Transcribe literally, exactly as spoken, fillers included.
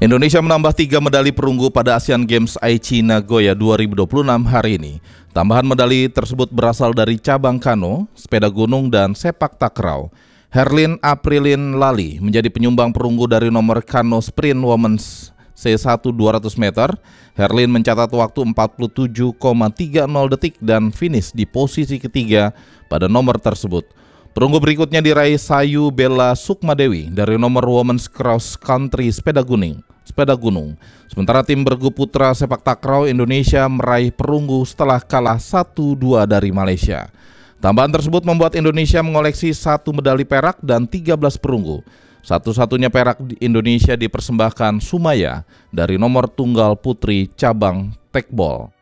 Indonesia menambah tiga medali perunggu pada Asian Games Aichi Nagoya dua ribu dua puluh enam hari ini. Tambahan medali tersebut berasal dari cabang kano, sepeda gunung, dan sepak takraw. Herlin Aprilin Lali menjadi penyumbang perunggu dari nomor kano sprint women's C satu dua ratus meter. Herlin mencatat waktu empat puluh tujuh koma tiga nol detik dan finish di posisi ketiga pada nomor tersebut. Perunggu berikutnya diraih Sayu Bella Sukmadewi dari nomor Women's Cross Country sepeda gunung. Sepeda gunung. Sementara tim bergu putra sepak takraw Indonesia meraih perunggu setelah kalah satu dua dari Malaysia. Tambahan tersebut membuat Indonesia mengoleksi satu medali perak dan tiga belas perunggu. Satu-satunya perak di Indonesia dipersembahkan Sumaya dari nomor tunggal putri cabang tekbol.